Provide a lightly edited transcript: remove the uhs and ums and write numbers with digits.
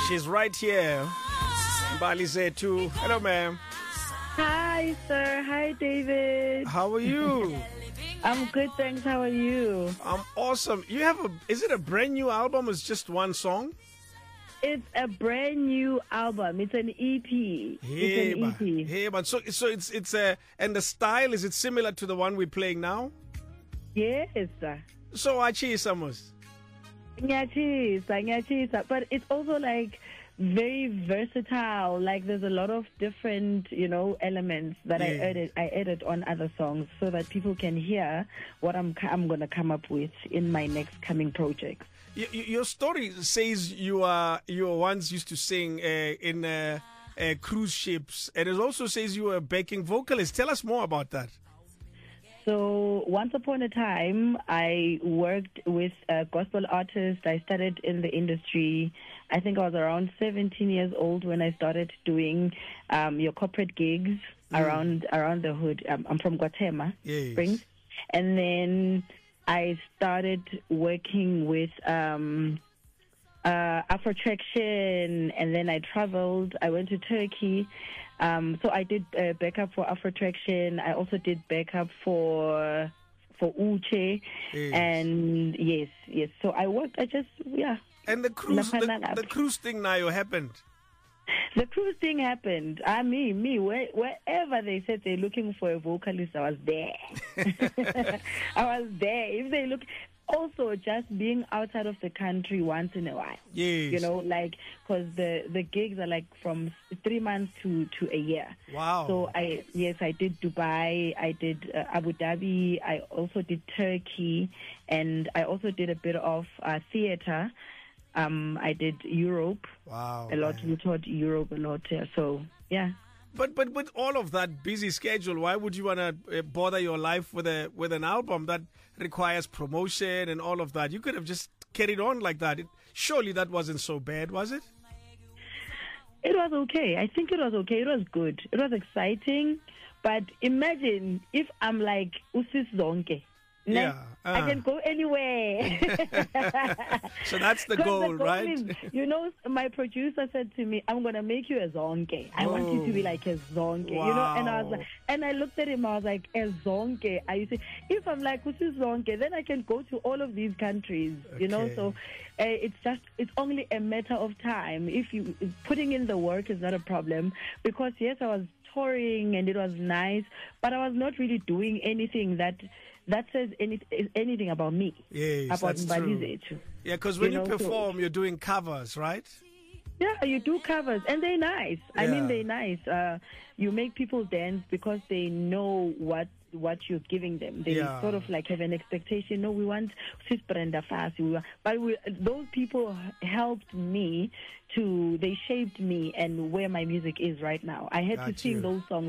She's right here. Mbali Zetu. Hello, ma'am. Hi, sir. Hi, David. How are you? I'm good, thanks. How are you? I'm awesome. You have is it a brand new album or it's just one song? It's a brand new album. It's an EP. It's an EP. Hey, but so it's and the style, is it similar to the one we're playing now? Yes, sir. So Achi Samos. Ngiyachisa. But it's also like very versatile. Like there's a lot of different, elements that I edit on other songs so that people can hear what I'm going to come up with in my next coming projects. Your story says you once used to sing in cruise ships, and it also says you were a backing vocalist. Tell us more about that. So once upon a time, I worked with a gospel artist. I started in the industry. I think I was around 17 years old when I started doing your corporate gigs around the hood. I'm from Guatemala Springs. And then I started working with Afrotraction, and then I traveled. I went to Turkey. So I did backup for Afrotraction. I also did backup for Uche. And yes. So I worked. And the cruise thing now happened. The cruise thing happened. Wherever they said they're looking for a vocalist, I was there. I was there. If they look. Also, just being outside of the country once in a while. Yes. Because the gigs are like from 3 months to a year. Wow. So I did Dubai, I did Abu Dhabi, I also did Turkey, and I also did a bit of theater. I did Europe. Wow. A lot. We taught Europe a lot. Yeah. So, yeah. But with all of that busy schedule, why would you want to bother your life with an album that requires promotion and all of that? You could have just carried on like that. Surely that wasn't so bad, was it? It was okay. I think it was okay. It was good. It was exciting. But imagine if I'm like Usis Zonke. Yeah. I can go anywhere. So that's the goal, right? Is, my producer said to me, I'm going to make you a zonke. I want you to be like a zonke. Wow. And I was like, and I looked at him, I was like, a zonke. I used to, if I'm like, who's zonke, then I can go to all of these countries, so it's only a matter of time. If you putting in the work is not a problem, because yes, I was touring and it was nice, but I was not really doing anything that says anything about me. Yes, about that's true. Yeah, because when you perform, you're doing covers, right? Yeah, you do covers, and they're nice. Yeah. I mean, they're nice. You make people dance because they know what you're giving them. They sort of like have an expectation. No, we want Sis Brenda Fast. But those people helped me they shaped me and where my music is right now. I had to sing those songs